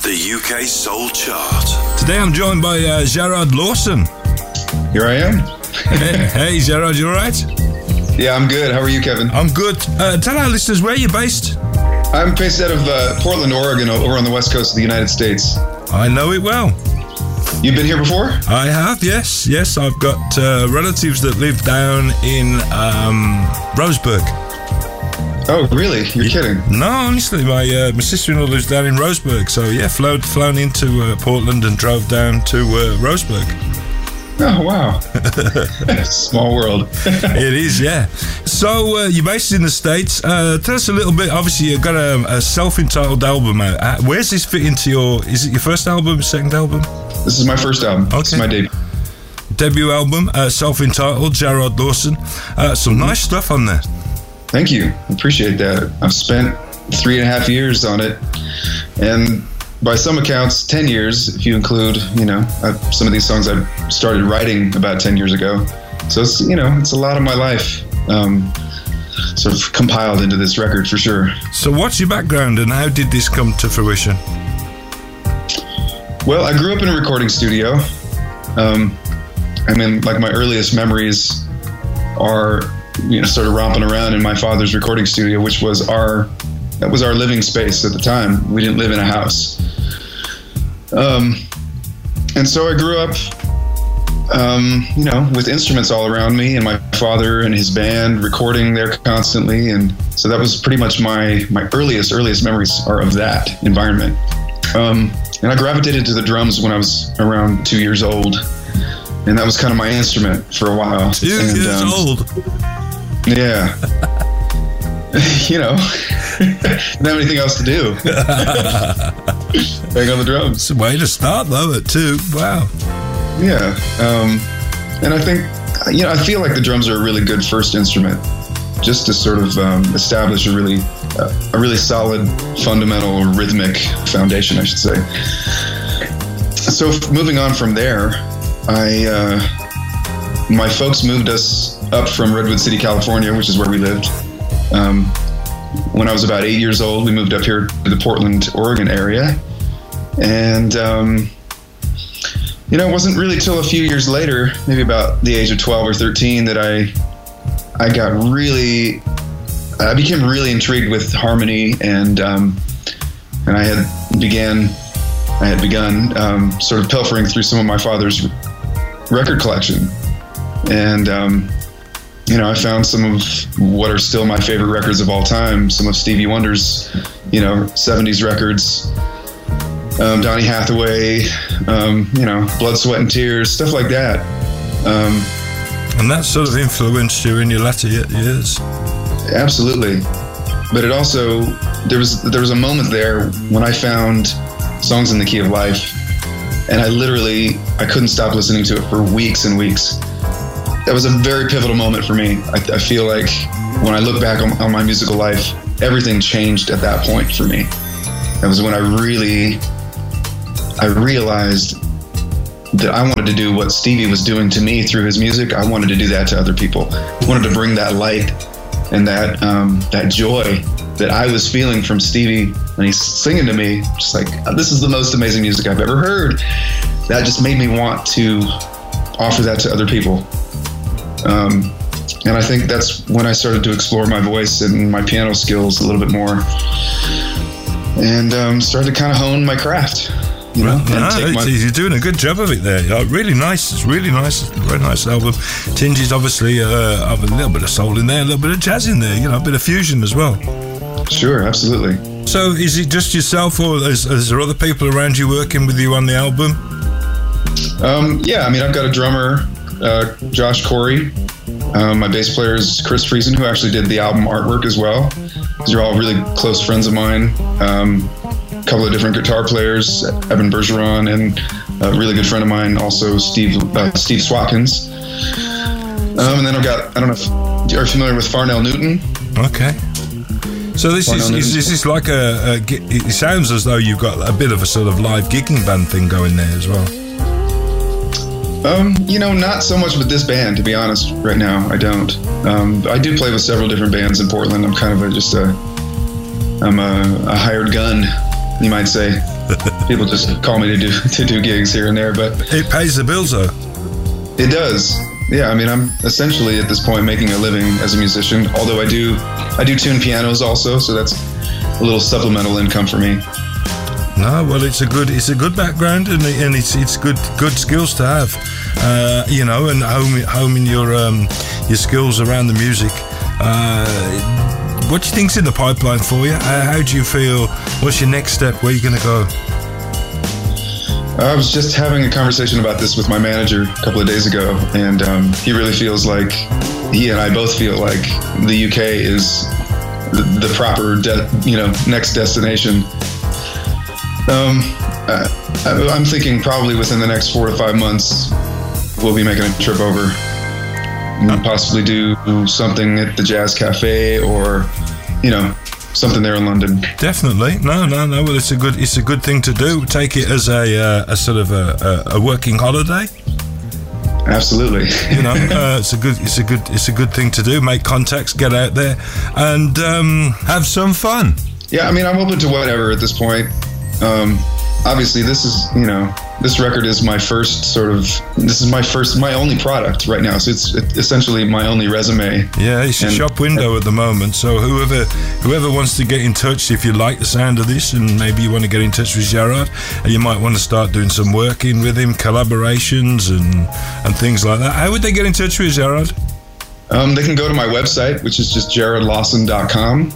the UK Soul Chart. Today I'm joined by Gerard Lawson. Here I am. Hey, Gerard, you all right? Yeah, I'm good. How are you, Kevin? I'm good. Tell our listeners where you're based. I'm based out of Portland, Oregon, over on the west coast of the United States. I know it well. You've been here before? I have, yes. Yes, I've got relatives that live down in Roseburg. Oh, really? You're kidding? No, honestly, my sister-in-law lives down in Roseburg. So, yeah, flown into Portland and drove down to Roseburg. Oh, wow. Small world. It is, yeah. So, you're based in the States. Tell us a little bit. Obviously, you've got a self-entitled album out. Where's this fit into is it your first album, second album? This is my first album. Okay. This is my debut album, self-entitled, Gerard Lawson. Some nice stuff on there. Thank you. I appreciate that. I've spent 3.5 years on it. And by some accounts, 10 years, if you include, some of these songs I started writing about 10 years ago. So it's, it's a lot of my life sort of compiled into this record for sure. So what's your background and how did this come to fruition? Well, I grew up in a recording studio. My earliest memories are, sort of romping around in my father's recording studio, which was our living space at the time. We didn't live in a house. And so I grew up, with instruments all around me, and my father and his band recording there constantly. And so that was pretty much my earliest memories are of that environment. And I gravitated to the drums when I was around 2 years old. And that was kind of my instrument for a while. 2 years old? Yeah. Didn't have anything else to do. Bang on the drums. It's a way to start, though, at 2. Wow. Yeah. And I think, I feel like the drums are a really good first instrument, just to sort of establish a really solid, fundamental, rhythmic foundation, I should say. So moving on from there, my folks moved us up from Redwood City, California, which is where we lived. When I was about 8 years old, we moved up here to the Portland, Oregon area. And, it wasn't really till a few years later, maybe about the age of 12 or 13, that I became really intrigued with harmony, and I had begun sort of pilfering through some of my father's record collection. And, I found some of what are still my favorite records of all time, some of Stevie Wonder's, 70s records, Donny Hathaway, Blood, Sweat and Tears, stuff like that. And that sort of influenced you in your latter years? Absolutely. But it also, there was a moment there when I found Songs in the Key of Life, and I couldn't stop listening to it for weeks and weeks. That was a very pivotal moment for me. I feel like when I look back on my musical life, everything changed at that point for me. That was when I realized that I wanted to do what Stevie was doing to me through his music. I wanted to do that to other people. I wanted to bring that light and that joy that I was feeling from Stevie when he's singing to me, just like, this is the most amazing music I've ever heard. That just made me want to offer that to other people. And I think that's when I started to explore my voice and my piano skills a little bit more, and started to kind of hone my craft. You're doing a good job of it there. Really nice. It's really nice. Very nice album. Tinges, obviously, of a little bit of soul in there, a little bit of jazz in there, a bit of fusion as well. Sure, absolutely. So is it just yourself, or is there other people around you working with you on the album? Yeah, I've got a drummer, Josh Corey. My bass player is Chris Friesen, who actually did the album artwork as well. These are all really close friends of mine. A couple of different guitar players, Evan Bergeron, and a really good friend of mine, also Steve Swatkins. And then I've got, I don't know if you're familiar with Farnell Newton. Okay. So this is like it sounds as though you've got a bit of a sort of live gigging band thing going there as well. Not so much with this band, to be honest. Right now, I don't. I do play with several different bands in Portland. I'm kind of I'm a hired gun you might say. People just call me to do gigs here and there, but it pays the bills, though. It does. Yeah, I mean, I'm essentially at this point making a living as a musician. Although I do tune pianos also, so that's a little supplemental income for me. No, well, it's a good background, and it's good skills to have, and homing your skills around the music. What do you think's in the pipeline for you? How do you feel? What's your next step? Where are you going to go? I was just having a conversation about this with my manager a couple of days ago, and he really feels like he and I both feel like the UK is the proper, next destination. I'm thinking probably within the next 4 to 5 months, we'll be making a trip over and possibly do something at the Jazz Cafe or, something there in London. Definitely. No. Well, it's a good thing to do. Take it as a sort of a working holiday. Absolutely. It's a good thing to do. Make contacts, get out there, and have some fun. Yeah, I mean, I'm open to whatever at this point. Obviously, this record is my only product right now. So it's essentially my only resume. Yeah, it's a shop window at the moment. So whoever wants to get in touch, if you like the sound of this and maybe you want to get in touch with Gerard, you might want to start doing some working with him, collaborations and things like that. How would they get in touch with Gerard? They can go to my website, which is just gerardlawson.com.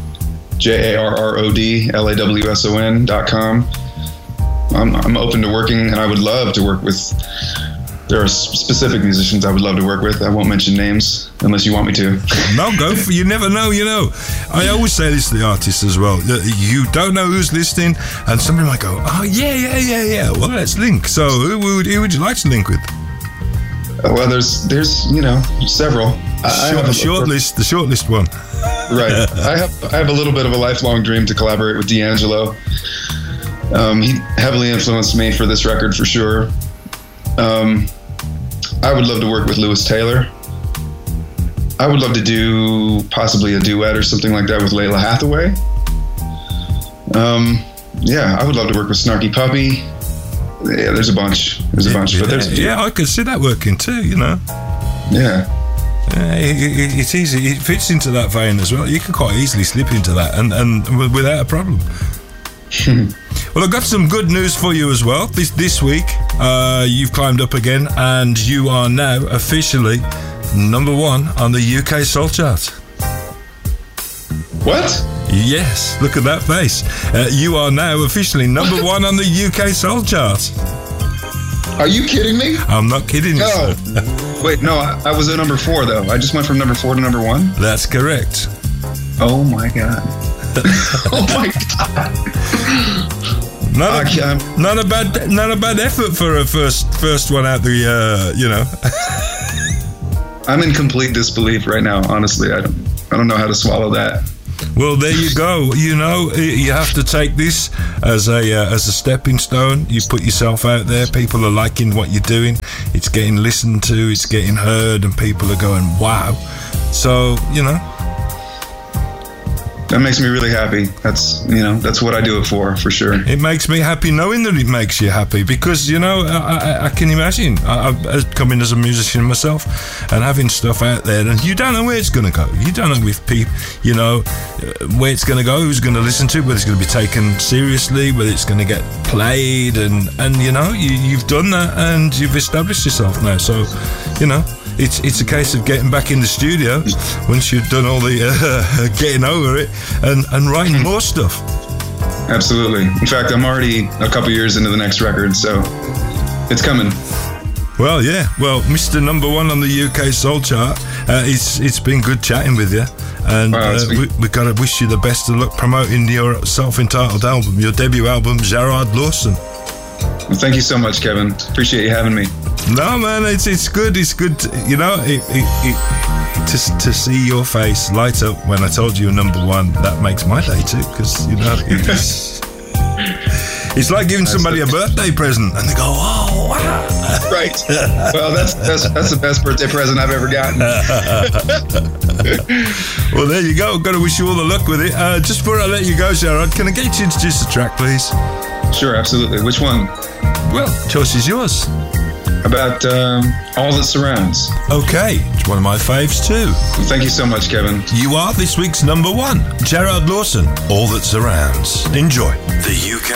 JARRODLAWSON.com. I'm open to working, and I would love to work with. There are specific musicians I would love to work with. I won't mention names unless you want me to. No, go for. You never know. I always say this to the artists as well. You don't know who's listening, and somebody might go, "Oh yeah. Well, let's link." So who would you like to link with? Well, there's several. The short list one. Right. I have a little bit of a lifelong dream to collaborate with D'Angelo. He heavily influenced me for this record for sure. I would love to work with Lewis Taylor. I would love to do possibly a duet or something like that with Layla Hathaway. I would love to work with Snarky Puppy. Yeah, there's a bunch. But there's I could see that working too. Yeah. It's easy. It fits into that vein as well. You can quite easily slip into that and without a problem. Well, I've got some good news for you as well. This week, you've climbed up again, and you are now officially number 1 on the UK Soul Chart. What? Yes, look at that face. You are now officially number 1 on the UK Soul Chart. Are you kidding me? I'm not kidding you. No. Wait, no, I was at number 4 though. I just went from number 4 to number 1. That's correct. Oh my god. Oh my god. Not a bad effort for a first one out the I'm in complete disbelief right now. Honestly, I don't know how to swallow that. Well, there you go. You have to take this as a stepping stone. You put yourself out there. People are liking what you're doing. It's getting listened to. It's getting heard, and people are going, "Wow!" So that makes me really happy. That's what I do it for sure. It makes me happy knowing that it makes you happy because I can imagine I've come in as a musician myself and having stuff out there, and you don't know where it's going to go. You don't know if people, where it's going to go, who's going to listen to it, whether it's going to be taken seriously, whether it's going to get played, and you've done that and you've established yourself now. So It's a case of getting back in the studio once you've done all the getting over it and writing more stuff. Absolutely. In fact, I'm already a couple years into the next record, so it's coming. Well, yeah. Well, Mr. Number 1 on the UK Soul Chart, it's been good chatting with you. And we've got to wish you the best of luck promoting your self-entitled album, your debut album, Gerard Lawson. Well, thank you so much, Kevin. Appreciate you having me. No, man, it's good. It's good. To see your face light up when I told you you're number 1. That makes my day too, because It's like giving somebody a birthday present, and they go, "Oh, wow!" Right. Well, that's the best birthday present I've ever gotten. Well, there you go. Got to wish you all the luck with it. Just before I let you go, Gerard, can I get you to introduce the track, please? Sure, absolutely. Which one? Well, choice is yours. About All That Surrounds. Okay, it's one of my faves too. Well, thank you so much, Kevin. You are this week's number one. Gerard Lawson, All That Surrounds. Enjoy. The UK